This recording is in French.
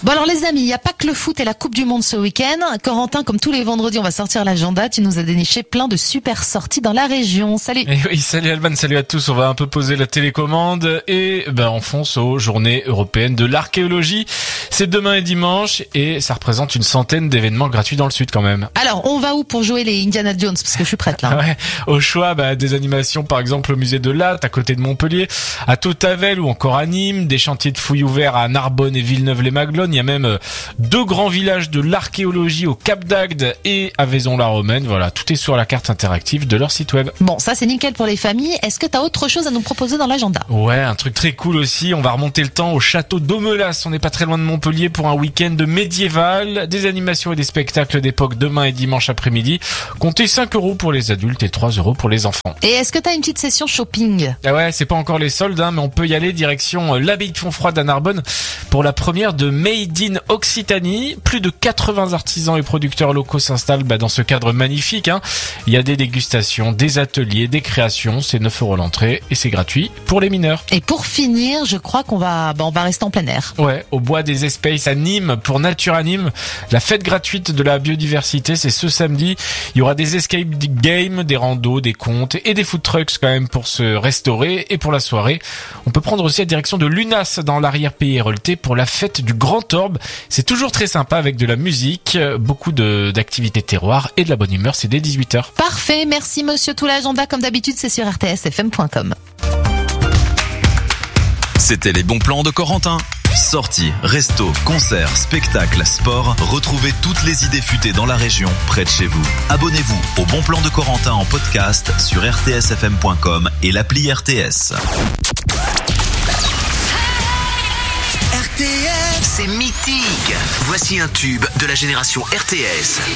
Bon alors les amis, il n'y a pas que le foot et la Coupe du Monde ce week-end. Corentin, comme tous les vendredis, on va sortir l'agenda. Tu nous as déniché plein de super sorties dans la région. Salut. Et oui, salut Alban, salut à tous. On va un peu poser la télécommande et on fonce aux journées européennes de l'archéologie. C'est demain et dimanche et ça représente une centaine d'événements gratuits dans le sud quand même. Alors, on va où pour jouer les Indiana Jones? Parce que je suis prête là. Ouais, au choix des animations par exemple au musée de Latte à côté de Montpellier, à Tautavel ou encore à Nîmes, des chantiers de fouilles ouverts à Narbonne et Villeneuve-les-Maglones. Il y a même deux grands villages de l'archéologie au Cap d'Agde et à Vaison-la-Romaine. Voilà, tout est sur la carte interactive de leur site web. Bon, ça c'est nickel pour les familles. Est-ce que t'as autre chose à nous proposer dans l'agenda? Ouais, un truc très cool aussi. On va remonter le temps au château d'Aumelas. On n'est pas très loin de Montpellier pour un week-end médiéval. Des animations et des spectacles d'époque demain et dimanche après-midi. Comptez 5 € pour les adultes et 3 € pour les enfants. Et est-ce que t'as une petite session shopping? Ah ouais, c'est pas encore les soldes, mais on peut y aller direction l'abbaye de Fontfroide à Narbonne pour la première de Made in Occitanie. Plus de 80 artisans et producteurs locaux s'installent dans ce cadre magnifique. Il y a des dégustations, des ateliers, des créations. C'est 9 € l'entrée et c'est gratuit pour les mineurs. Et pour finir, je crois qu'on va rester en plein air. Ouais, au bois des Espaces à Nîmes pour Nature à Nîmes. La fête gratuite de la biodiversité, c'est ce samedi. Il y aura des escape games, des randos, des contes et des food trucks quand même pour se restaurer. Et pour la soirée, on peut prendre aussi la direction de l'UNAS dans l'arrière-pays héroltais pour la fête du Grand Orbe. C'est toujours très sympa avec de la musique, beaucoup d'activités terroirs et de la bonne humeur. C'est dès 18h. Parfait, merci monsieur. Tout l'agenda comme d'habitude c'est sur rtsfm.com. C'était les bons plans de Corentin. Sorties, restos, concerts, spectacles, sport. Retrouvez toutes les idées futées dans la région, près de chez vous. Abonnez-vous au Bon Plan de Corentin en podcast sur rtsfm.com et l'appli RTS. RTS, c'est mythique. Voici un tube de la génération RTS.